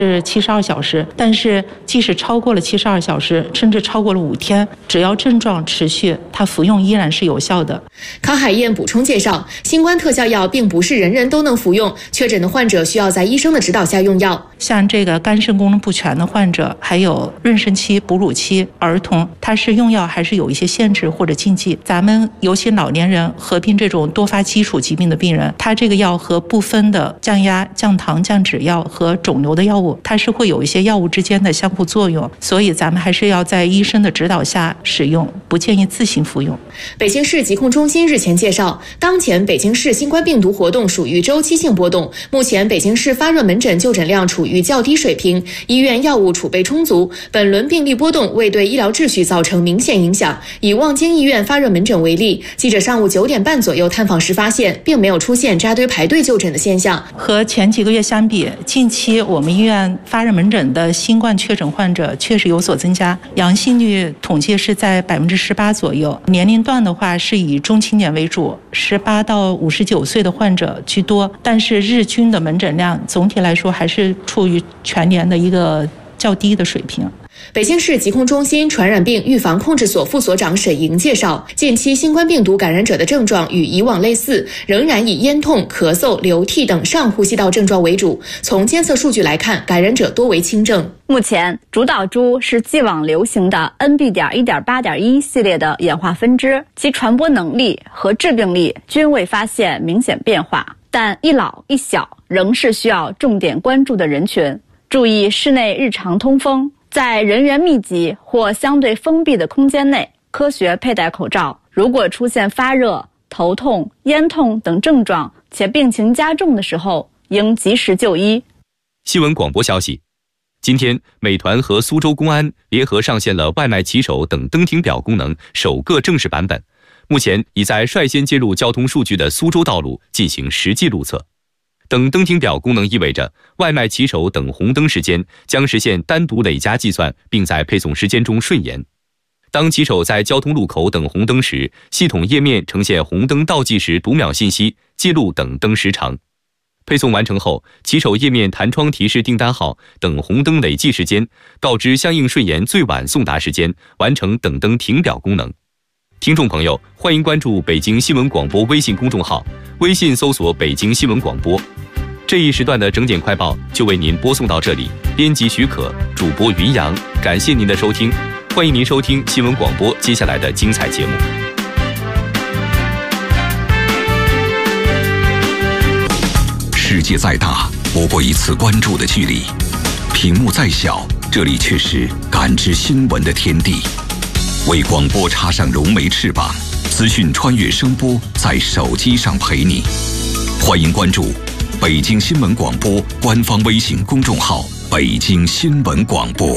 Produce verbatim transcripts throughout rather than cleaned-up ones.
是七十二小时，但是即使超过了七十二小时，甚至超过了五天，只要症状持续，它服用依然是有效的。 康海燕补充介绍，新冠特效药并不是人人都能服用，确诊的患者需要在医生的指导下用药。 像这个肝肾功能不全的患者，还有妊娠期、哺乳期儿童，它是用药还是有一些限制或者禁忌。咱们尤其老年人合并这种多发基础疾病的病人，它这个药和部分的降压、降糖、降脂药和肿瘤的药物，它是会有一些药物之间的相互作用，所以咱们还是要在医生的指导下使用，不建议自行服用。 北京市疾控中心日前介绍，当前北京市新冠病毒活动属于周期性波动，目前北京市发热门诊就诊量处于较低水平，医院药物储备充足，本轮病例波动未对医疗秩序造成明显影响。以望京医院发热门诊为例，记者上午九点半左右探访时发现，并没有出现扎堆排队就诊的现象。 和前几个月相比，近期我们医院发热门诊的新冠确诊患者确实有所增加，阳性率统计是在百分之十八左右，年龄段的话是以中青年为主，十八到五十九岁的患者居多，但是日均的门诊量总体来说还是处于全年的一个较低的水平。 北京市疾控中心传染病预防控制所副所长沈莹介绍，近期新冠病毒感染者的症状与以往类似，仍然以咽痛、咳嗽、流涕等上呼吸道症状为主。从监测数据来看，感染者多为轻症。 目前主导株是既往流行的 N B 点一点八点一 系列的演化分支，其传播能力和致病力均未发现明显变化，但一老一小仍是需要重点关注的人群。注意室内日常通风，在人员密集或相对封闭的空间内科学佩戴口罩。如果出现发热、头痛、咽痛等症状且病情加重的时候，应及时就医。 新闻广播消息，今天美团和苏州公安联合上线了外卖骑手等登停表功能首个正式版本，目前已在率先接入交通数据的苏州道路进行实际路测。等登停表功能意味着外卖骑手等红灯时间将实现单独累加计算，并在配送时间中顺延。当骑手在交通路口等红灯时，系统页面呈现红灯倒计时读秒信息，记录等灯时长。配送完成后，骑手页面弹窗提示订单号等红灯累计时间，告知相应顺延最晚送达时间，完成等灯停表功能。听众朋友，欢迎关注北京新闻广播微信公众号，微信搜索北京新闻广播。这一时段的整点快报就为您播送到这里，编辑许可，主播云阳，感谢您的收听，欢迎您收听新闻广播接下来的精彩节目。 世界再大，不过一次关注的距离；屏幕再小，这里却是感知新闻的天地。为广播插上融媒翅膀，资讯穿越声波，在手机上陪你。欢迎关注北京新闻广播官方微信公众号“北京新闻广播”。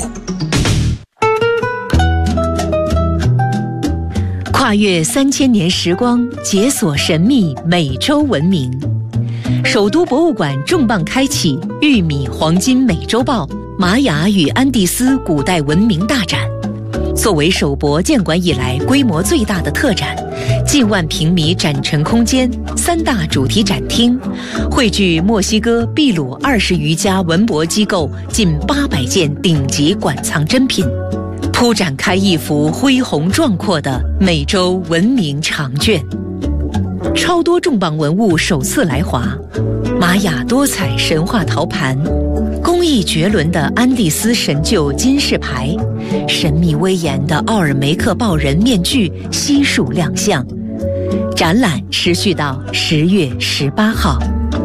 跨越三千年时光，解锁神秘美洲文明。首都博物馆重磅开启《玉米黄金美洲豹：玛雅与安第斯古代文明大展》。作为首博建馆以来规模最大的特展，近万平米展陈空间，三大主题展厅，汇聚墨西哥、秘鲁二十余家文博机构近八百件顶级馆藏珍品，铺展开一幅恢宏壮阔的美洲文明长卷。超多重磅文物首次来华，玛雅多彩神话陶盘，工艺绝伦的安第斯神鹫金饰牌，神秘威严的奥尔梅克豹人面具悉数亮相。展览持续到十月十八号。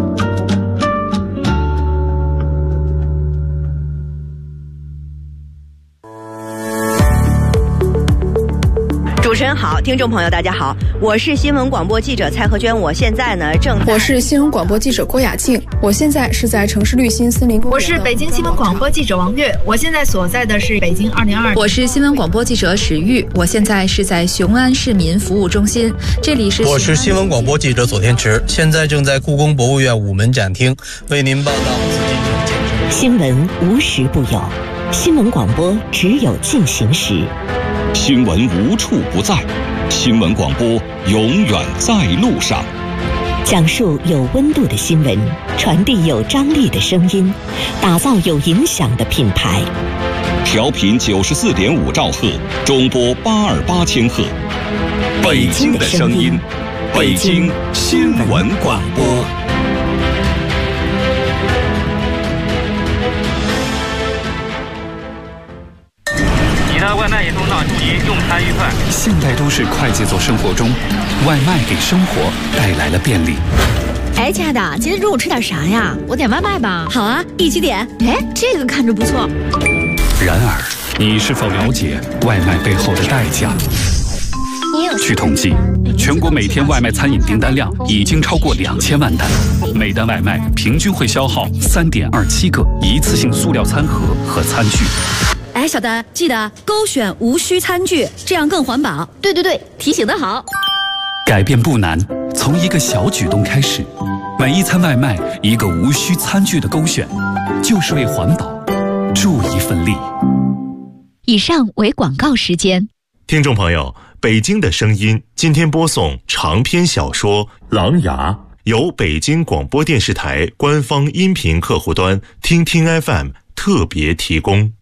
主持人好，听众朋友大家好，我是新闻广播记者蔡和娟，我现在呢正在。 我是新闻广播记者郭雅静，我现在是在城市绿心森林公园。 我是北京新闻广播记者王悦，我现在所在的是北京二零二。 我是新闻广播记者史玉，我现在是在雄安市民服务中心，这里是。 我是新闻广播记者左天池，现在正在故宫博物院午门展厅为您报道紫禁城建设。 新闻无时不有，新闻广播只有进行时。 新闻无处不在，新闻广播永远在路上。 讲述有温度的新闻，传递有张力的声音，打造有影响的品牌。 调频九十四点五兆赫，中波八二八千赫。北京的声音，北京新闻广播。 你的外卖已送到，注意用餐愉快。 现代都市快节奏生活中，外卖给生活带来了便利。 哎，亲爱的，今天中午吃点啥呀？我点外卖吧。好啊，一起点。哎，这个看着不错。 然而，你是否了解外卖背后的代价？据统计，全国每天外卖餐饮订单量已经超过两千万单，每单外卖平均会消耗三点二七个一次性塑料餐盒和餐具。 哎，小丹，记得勾选无需餐具，这样更环保。对对对，提醒得好。 改变不难，从一个小举动开始，每一餐外卖一个无需餐具的勾选，就是为环保助一份力。 以上为广告时间。 听众朋友，北京的声音今天播送长篇小说《狼牙》，由北京广播电视台官方音频客户端听听 F M 特别提供。